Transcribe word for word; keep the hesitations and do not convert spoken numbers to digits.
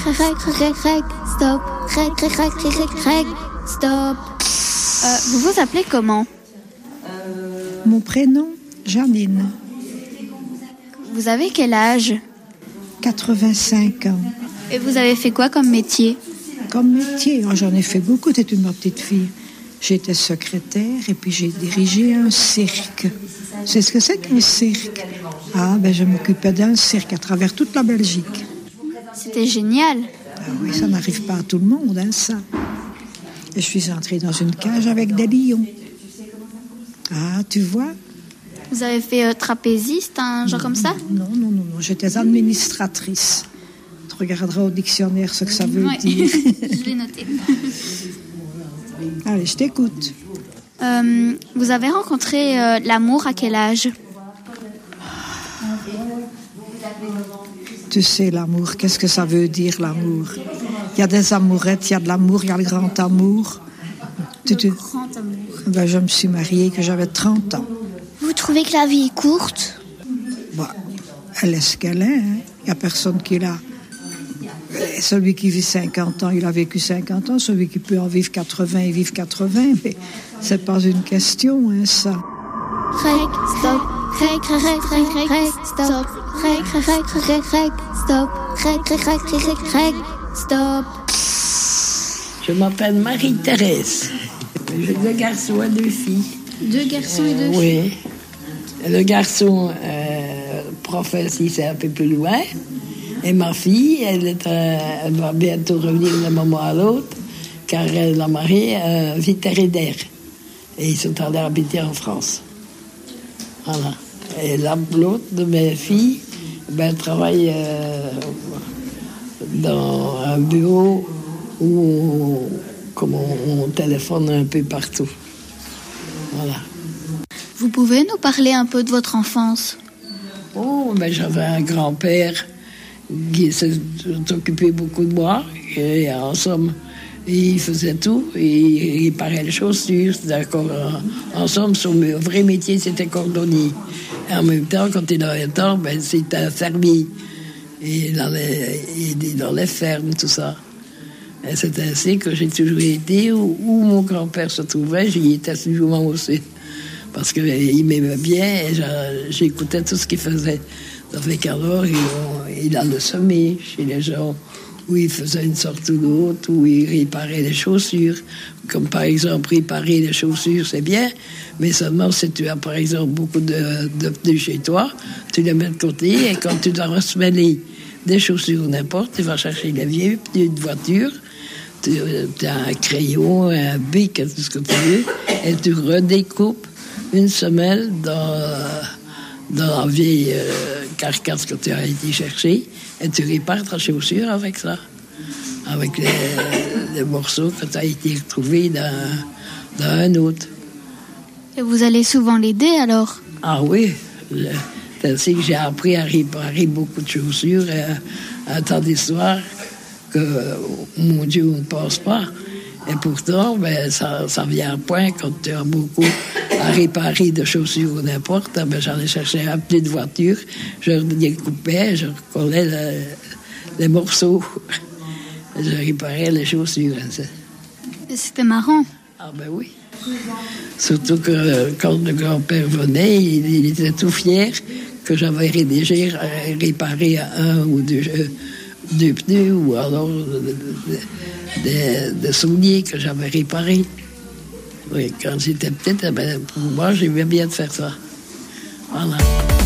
rec, rec, rec, stop. Rec, rec, rec, rec, rec, stop. Euh, vous vous appelez comment? Mon prénom, Janine. Vous avez quel âge? quatre-vingt-cinq ans. Et vous avez fait quoi comme métier? Comme métier, oh, j'en ai fait beaucoup, t'es une petite fille. J'étais secrétaire et puis j'ai dirigé un cirque. C'est ce que c'est qu'un cirque? Ah, ben je m'occupais d'un cirque à travers toute la Belgique. C'était génial. Ah oui, ça n'arrive pas à tout le monde, hein, ça. Et je suis entrée dans une cage avec des lions. Ah, tu vois? Vous avez fait euh, trapéziste, un genre non, comme ça? Non, non, non, non, j'étais administratrice. Tu regarderas au dictionnaire ce que ça veut ouais. dire. Je l'ai noté. Allez, je t'écoute. Euh, vous avez rencontré euh, l'amour à quel âge? Tu sais, l'amour, qu'est-ce que ça veut dire, l'amour? Il y a des amourettes, il y a de l'amour, il y a le grand amour. Le tu, grand amour. Ben, je me suis mariée que j'avais trente ans. Vous trouvez que la vie est courte? Bah, elle est ce qu'elle est. Hein. Il n'y a personne qui l'a. Celui qui vit cinquante ans, il a vécu cinquante ans. Celui qui peut en vivre quatre-vingts, il vit quatre-vingts. Mais c'est pas une question, hein, ça. Rec, stop. Rec, rec, rec, rec, rec, stop. Rec, rec, rec, rec, rec, stop. Rec, rec, rec, rec, rec, rec, stop. Je m'appelle Marie-Thérèse. J'ai deux garçons et deux filles. Deux garçons et deux euh, filles? Oui. Le garçon, euh, professe ici, c'est un peu plus loin. Et ma fille, elle, est, euh, elle va bientôt revenir d'un moment à l'autre, car elle a marié un vétérinaire. Et ils sont allés habiter en France. Voilà. Et l'autre de mes filles, ben, elle travaille euh, dans un bureau où on, comme on, on téléphone un peu partout. Voilà. Vous pouvez nous parler un peu de votre enfance? Oh, ben, j'avais un grand-père qui s'occupait beaucoup de moi. Et en somme, il faisait tout. Il réparait les chaussures. D'accord. En, en somme, son vrai métier, c'était cordonnier. Et en même temps, quand il avait le temps, ben, c'était un fermier. Et dans les, il dans les fermes, tout ça. Et c'est ainsi que j'ai toujours été où, où mon grand-père se trouvait, j'y étais toujours aussi. Parce qu'il m'aimait bien et j'écoutais tout ce qu'il faisait. Ça fait qu'alors, il, il allait semer chez les gens, où il faisait une sorte ou l'autre, où il réparait les chaussures. Comme par exemple, réparer les chaussures, c'est bien, mais seulement si tu as par exemple beaucoup de, de pneus chez toi, tu les mets de côté et quand tu dois ressemeler des chaussures ou n'importe, tu vas chercher les vieux pneus de voiture, tu, tu as un crayon, un bic, tout ce que tu veux, et tu redécoupes une semelle dans, dans la vieille euh, carcasse que tu as été chercher et tu répares ta chaussure avec ça, avec les, les morceaux que tu as été retrouvé dans, dans un autre. Et vous allez souvent l'aider alors? Ah oui, le, c'est ainsi que j'ai appris à réparer beaucoup de chaussures et un tas d'histoires que, mon Dieu, on ne pense pas. Et pourtant, ben, ça, ça vient à point quand tu as beaucoup à réparer de chaussures ou n'importe. Ben, j'en ai cherché un pneu de voiture, je découpais, je recollais le, les morceaux, je réparais les chaussures. Et c'était marrant. Ah ben oui. Surtout que quand le grand-père venait, il, il était tout fier que j'avais rédigé, réparé un ou deux, deux pneus ou alors des, des souliers que j'avais réparés. Oui, quand j'étais petite, ben, pour moi, j'aimais bien de faire ça. Voilà.